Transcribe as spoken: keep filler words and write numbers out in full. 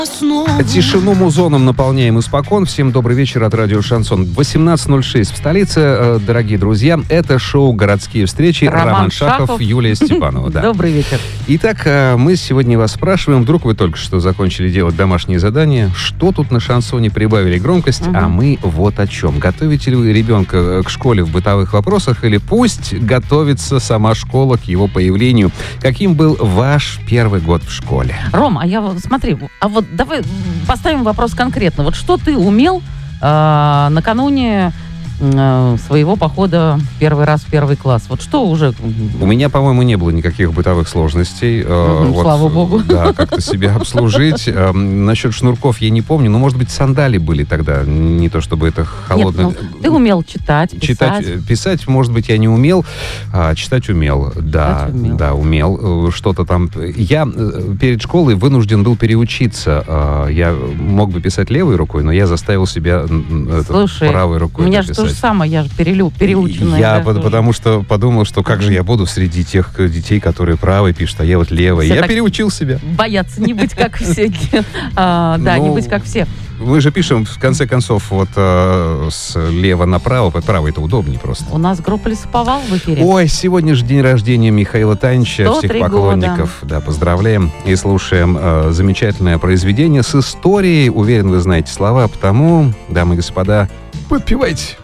Тишину музоном наполняем испокон. Всем добрый вечер от радио Шансон. восемнадцать ноль шесть в столице. Дорогие друзья, это шоу «Городские встречи». Роман, Роман Шахов, Шахов. Юлия Степанова. Да. Добрый вечер. Итак, мы сегодня вас спрашиваем, вдруг вы только что закончили делать домашние задания, что тут на шансоне прибавили громкость, угу. а мы вот о чем. Готовите ли вы ребенка к школе в бытовых вопросах, или пусть готовится сама школа к его появлению? Каким был ваш первый год в школе? Ром, а я вот, смотри, а вот давай поставим вопрос конкретно. Вот что ты умел э, накануне э, своего похода первый раз в первый класс? Вот что уже... У меня, по-моему, не было никаких бытовых сложностей. Mm-hmm, вот, слава богу. Да, как-то себя обслужить. Насчет шнурков я не помню, но, может быть, сандали были тогда. Не то, чтобы это холодно. Нет, ну, ты умел читать, писать. Читать, писать, может быть, я не умел, а читать умел. Да, читать умел. да, умел. Что-то там... Я перед школой вынужден был переучиться. Я мог бы писать левой рукой, но я заставил себя Слушай, это, правой рукой у меня написать. же то же самое, я же перелю, переученная. Я да, под, потому что подумал, что как же я буду среди тех детей, которые правой пишут, а я вот левой. Все Я так переучил себя. Боятся не быть как все. А, да, Ну, не быть как все. Мы же пишем, в конце концов, вот э, слева направо, под правой это удобнее просто. У нас группа «Лесоповал» в эфире. Ой, сегодня же день рождения Михаила Танича. Всех поклонников. года. Да, поздравляем и слушаем э, замечательное произведение с историей. Уверен, вы знаете слова, потому, дамы и господа, подпевайте.